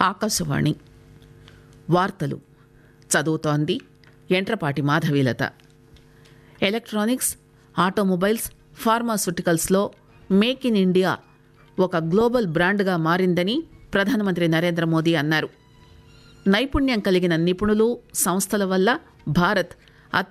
ఆకాశవాణి వార్తలు చదువుతోంది Yentrapati Madhavilatha. Electronics, automobiles, ఫార్మాస్యూటికల్స్లో make in India ఒక గ్లోబల్ బ్రాండ్గా మారిందని ప్రధానమంత్రి నరేంద్ర మోదీ అన్నారు. నైపుణ్యం కలిగిన నిపుణులు, సంస్థల వల్ల భారత్